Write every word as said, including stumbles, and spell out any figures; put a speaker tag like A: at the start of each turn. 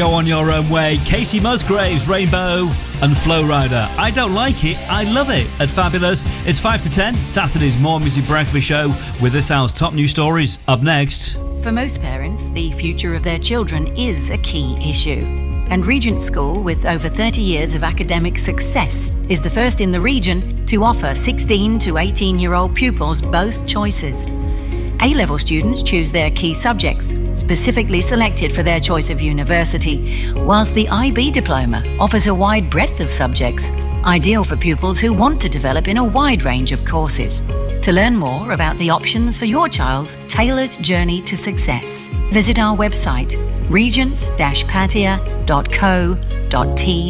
A: Go On Your Own Way, Casey Musgraves, Rainbow and Flow Rider. I Don't Like It, I Love It at Fabulous. It's five to ten, Saturday's More Music Breakfast Show with this hour's top news stories. Up next.
B: For most parents, the future of their children is a key issue. And Regent School, with over thirty years of academic success, is the first in the region to offer sixteen to eighteen-year-old pupils both choices. A-level students choose their key subjects, specifically selected for their choice of university, whilst the I B diploma offers a wide breadth of subjects, ideal for pupils who want to develop in a wide range of courses. To learn more about the options for your child's tailored journey to success, visit our website, regents dash patia dot co dot t